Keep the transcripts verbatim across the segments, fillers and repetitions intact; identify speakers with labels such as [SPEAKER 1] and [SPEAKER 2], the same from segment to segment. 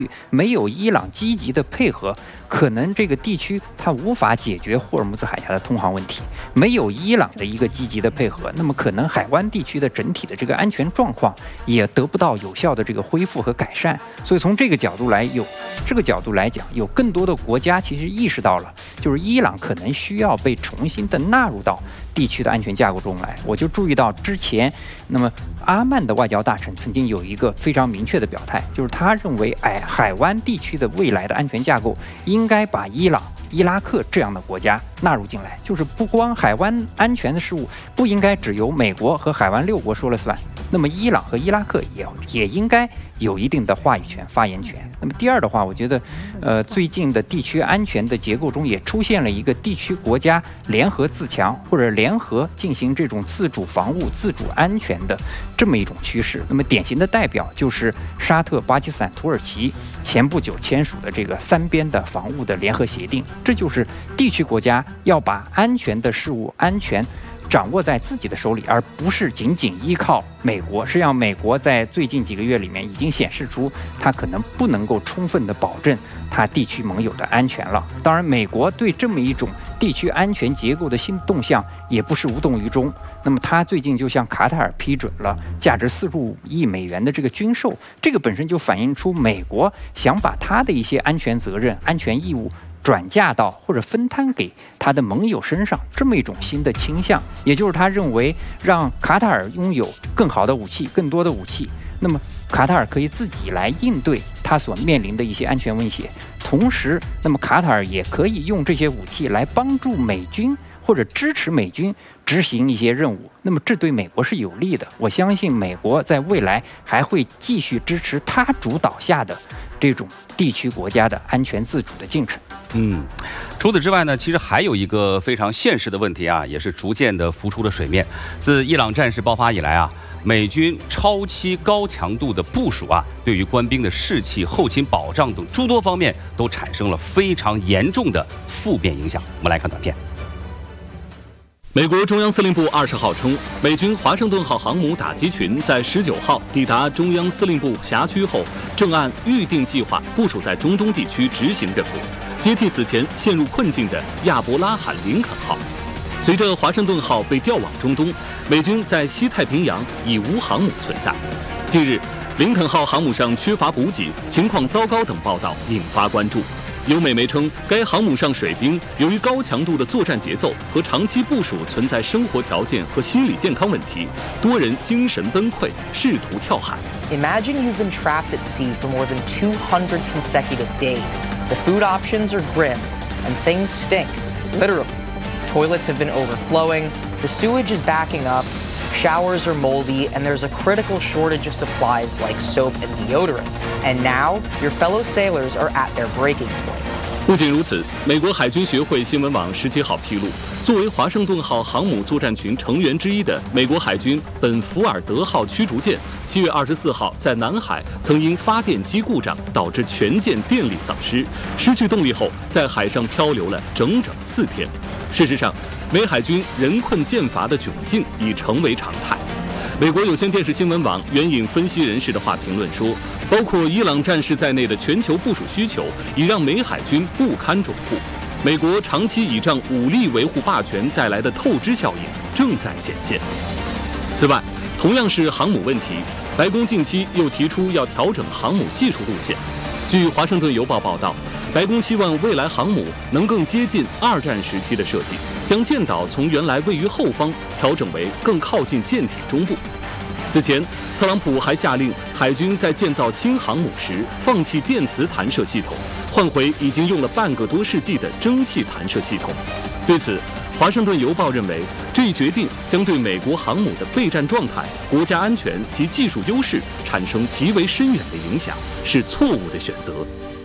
[SPEAKER 1] 没有伊朗积极的配合，可能这个地区它无法解决霍尔木兹海峡的通航问题。没有伊朗的一个积极的配合，那么可能海湾地区的整体的这个安全状况也得不到有效的这个恢复和改善。所以从这个角度来有这个角度来讲，有更多的国家其实意识到了，就是伊朗可能需要被重新的纳入到地区的安全架构中来。我就注意到之前，那么阿曼的外交大臣曾经有一个非常明确的表态，就是他认为，哎，海湾地区的未来的安全架构应该把伊朗、伊拉克这样的国家纳入进来，就是不光海湾安全的事务不应该只由美国和海湾六国说了算，那么伊朗和伊拉克也也应该有一定的话语权、发言权。那么第二的话，我觉得，呃，最近的地区安全的结构中也出现了一个地区国家联合自强或者联合进行这种自主防务、自主安全的这么一种趋势。那么典型的代表就是沙特、巴基斯坦、土耳其前不久签署的这个三边的防务的联合协定，这就是地区国家要把安全的事务、安全掌握在自己的手里，而不是仅仅依靠美国。实际上，美国在最近几个月里面已经显示出，它可能不能够充分的保证它地区盟友的安全了。当然，美国对这么一种地区安全结构的新动向也不是无动于衷。那么，它最近就向卡塔尔批准了价值四十五亿美元的这个军售，这个本身就反映出美国想把它的一些安全责任、安全义务转嫁到或者分摊给他的盟友身上，这么一种新的倾向，也就是他认为让卡塔尔拥有更好的武器、更多的武器，那么卡塔尔可以自己来应对他所面临的一些安全威胁，同时，那么卡塔尔也可以用这些武器来帮助美军或者支持美军执行一些任务，那么这对美国是有利的。我相信美国在未来还会继续支持他主导下的这种地区国家的安全自主的进程。
[SPEAKER 2] 嗯，除此之外呢，其实还有一个非常现实的问题啊，也是逐渐的浮出了水面。自伊朗战事爆发以来啊，美军超期高强度的部署啊，对于官兵的士气、后勤保障等诸多方面都产生了非常严重的负面影响。我们来看短片。
[SPEAKER 3] 美国中央司令部二十号称，美军华盛顿号航母打击群在十九号抵达中央司令部辖区后，正按预定计划部署在中东地区执行任务，接替此前陷入困境的亚伯拉罕·林肯号。随着华盛顿号被调往中东，美军在西太平洋已无航母存在。近日，林肯号航母上缺乏补给、情况糟糕等报道引发关注。有美媒称，该航母上水兵由于高强度的作战节奏和长期部署存在生活条件和心理健康问题，多人精神崩溃，试图跳海。
[SPEAKER 4] Imagine you've been trapped at sea for more than two hundred consecutive days. The food options are grim, and things stink. Literally, toilets have been overflowing, the sewage is backing up, showers are moldy, and there's a critical shortage of supplies like soap and deodorant. And now, your fellow sailors are at their breaking point.
[SPEAKER 3] 不仅如此，美国海军学会新闻网十七号披露，作为华盛顿号航母作战群成员之一的美国海军本福尔德号驱逐舰，七月二十四号在南海曾因发电机故障导致全舰电力丧失，失去动力后在海上漂流了整整四天。事实上，美海军人困舰乏的窘境已成为常态。美国有线电视新闻网援引分析人士的话评论说，包括伊朗战事在内的全球部署需求已让美海军不堪重负。美国长期倚仗武力维护霸权带来的透支效应正在显现。此外，同样是航母问题，白宫近期又提出要调整航母技术路线。据《华盛顿邮报》报道，白宫希望未来航母能更接近二战时期的设计，将舰岛从原来位于后方调整为更靠近舰体中部。此前，特朗普还下令海军在建造新航母时放弃电磁弹射系统，换回已经用了半个多世纪的蒸汽弹射系统。对此，《华盛顿邮报》认为，这一决定将对美国航母的备战状态、国家安全及技术优势产生极为深远的影响，是错误的选择。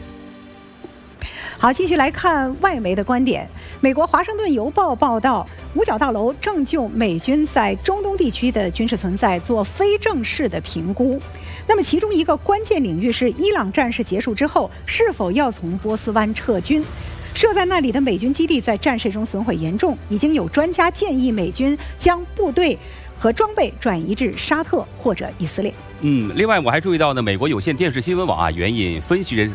[SPEAKER 5] 好，继续来看外媒的观点。美国《华盛顿邮报》报道，五角大楼正就美军在中东地区的军事存在做非正式的评估。那么，其中一个关键领域是伊朗战事结束之后是否要从波斯湾撤军。设在那里的美军基地在战事中损毁严重，已经有专家建议美军将部队和装备转移至沙特或者以色列。
[SPEAKER 2] 嗯，另外我还注意到呢，美国有线电视新闻网啊援引分析人